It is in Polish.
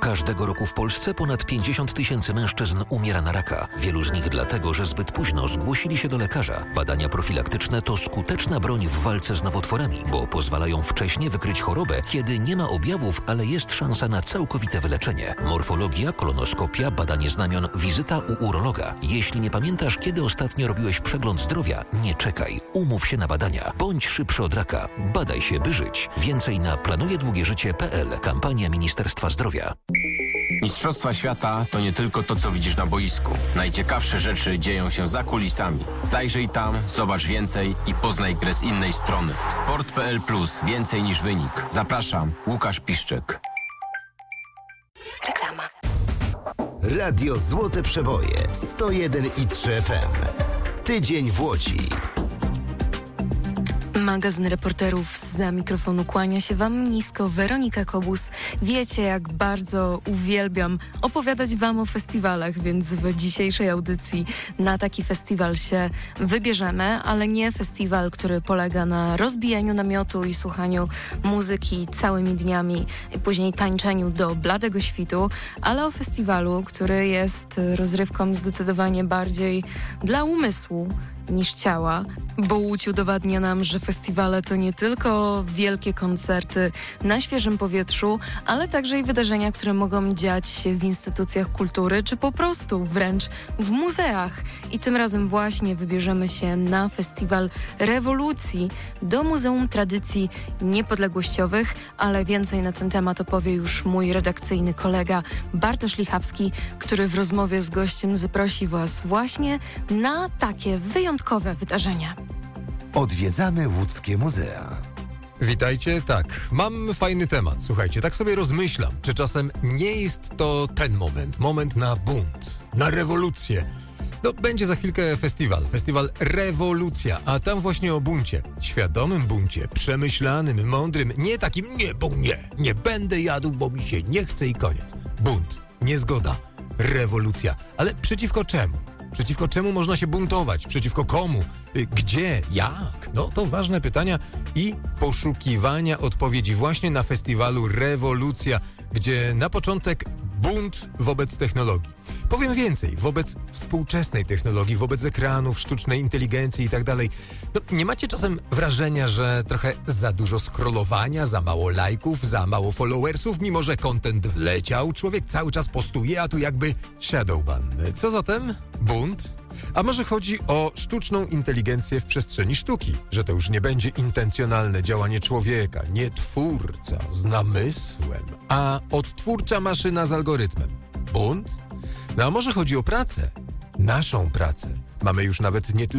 Każdego roku w Polsce ponad 50 000 mężczyzn umiera na raka. Wielu z nich dlatego, że zbyt późno zgłosili się do lekarza. Badania profilaktyczne to skuteczna broń w walce z nowotworami, bo pozwalają wcześnie wykryć chorobę, kiedy nie ma objawów, ale jest szansa na całkowite wyleczenie. Morfologia, kolonoskopia, badanie znamion, wizyta u urologa. Jeśli nie pamiętasz, kiedy ostatnio robiłeś przegląd zdrowia, nie czekaj. Umów się na badania. Bądź szybszy od raka. Badaj się, by żyć. Więcej na planujedługieżycie.pl. Kampania Ministerstwa Zdrowia. Mistrzostwa świata to nie tylko to, co widzisz na boisku. Najciekawsze rzeczy dzieją się za kulisami. Zajrzyj tam, zobacz więcej i poznaj grę z innej strony. Sport.pl Plus. Więcej niż wynik. Zapraszam, Łukasz Piszczek. Reklama. Radio Złote Przeboje 101,3 FM. Tydzień w Łodzi. Magazyn reporterów zza mikrofonu kłania się Wam nisko. Weronika Kobus. Wiecie, jak bardzo uwielbiam opowiadać Wam o festiwalach, więc w dzisiejszej audycji na taki festiwal się wybierzemy, ale nie festiwal, który polega na rozbijaniu namiotu i słuchaniu muzyki całymi dniami i później tańczeniu do bladego świtu, ale o festiwalu, który jest rozrywką zdecydowanie bardziej dla umysłu niż ciała, bo Łódź udowadnia nam, że festiwale to nie tylko wielkie koncerty na świeżym powietrzu, ale także i wydarzenia, które mogą dziać się w instytucjach kultury, czy po prostu wręcz w muzeach. I tym razem właśnie wybierzemy się na festiwal Rewolucji do Muzeum Tradycji Niepodległościowych, ale więcej na ten temat opowie już mój redakcyjny kolega Bartosz Lichawski, który w rozmowie z gościem zaprosi Was właśnie na takie wyjątkowe wydarzenia. Odwiedzamy łódzkie muzea. Witajcie, tak, mam fajny temat. Słuchajcie, tak sobie rozmyślam, czy czasem nie jest to ten moment na bunt, na rewolucję. No, będzie za chwilkę festiwal Rewolucja, a tam właśnie o buncie. Świadomym buncie, przemyślanym, mądrym, nie takim nie, bo nie będę jadł, bo mi się nie chce i koniec. Bunt, niezgoda, rewolucja, ale przeciwko czemu? Przeciwko czemu można się buntować? Przeciwko komu? Gdzie? Jak? No to ważne pytania i poszukiwania odpowiedzi właśnie na festiwalu Rewolucja, gdzie na początek bunt wobec technologii. Powiem więcej, wobec współczesnej technologii, wobec ekranów, sztucznej inteligencji i tak dalej. No, nie macie czasem wrażenia, że trochę za dużo scrollowania, za mało lajków, za mało followersów, mimo że content wleciał, człowiek cały czas postuje, a tu jakby shadowban. Co zatem? Bunt? A może chodzi o sztuczną inteligencję w przestrzeni sztuki, że to już nie będzie intencjonalne działanie człowieka, nie twórca z namysłem, a odtwórcza maszyna z algorytmem. Bunt? No a może chodzi o pracę? Naszą pracę. Mamy już nawet nie tylko